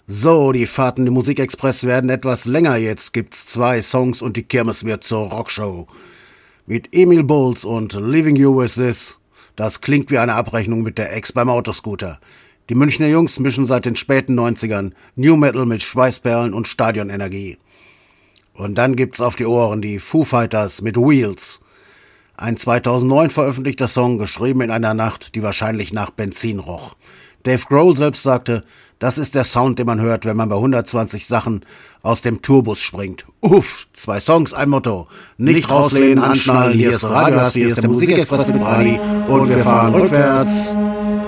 So, die Fahrten im Musikexpress werden etwas länger. Jetzt gibt's 2 Songs und die Kirmes wird zur Rockshow. Mit Emil Bulls und Leaving You With This. Das klingt wie eine Abrechnung mit der Ex beim Autoscooter. Die Münchner Jungs mischen seit den späten 90ern New Metal mit Schweißperlen und Stadionenergie. Und dann gibt's auf die Ohren die Foo Fighters mit Wheels. Ein 2009 veröffentlichter Song, geschrieben in einer Nacht, die wahrscheinlich nach Benzin roch. Dave Grohl selbst sagte, das ist der Sound, den man hört, wenn man bei 120 Sachen aus dem Tourbus springt. Uff, 2 Songs, ein Motto. Nicht rauslehnen, anschnallen, hier ist Radio, hier ist der Musikexpress mit Radi und wir fahren rückwärts.